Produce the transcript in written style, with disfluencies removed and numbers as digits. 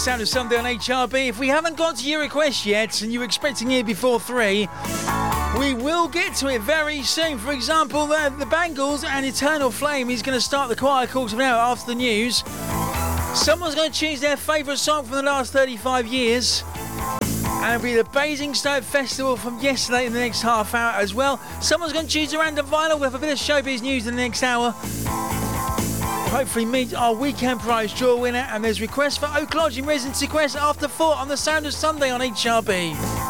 Sound of Sunday on HRB. If we haven't got to your request yet and you're expecting it before 3, we will get to it very soon. For example, the Bangles and Eternal Flame is going to start the choir quarter of an hour after the news. Someone's going to choose their favourite song from the last 35 years. And it'll be the Basingstoke Festival from yesterday in the next half hour as well. Someone's going to choose a random vinyl. We'll have a bit of showbiz news in the next hour. Hopefully meet our weekend prize draw winner. And there's requests for Oak Lodge in Residency Quest after 4 on the Sound of Sunday on HRB.